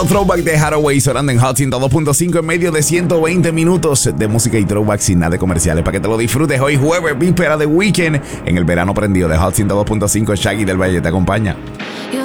Retro Throwback de Hathaway sonando en Hot 102.5 en medio de 120 minutos de música y throwback sin nada de comerciales para que te lo disfrutes hoy jueves, víspera de weekend en el verano prendido de Hot 102.5. Shaggy del Valle te acompaña. Yo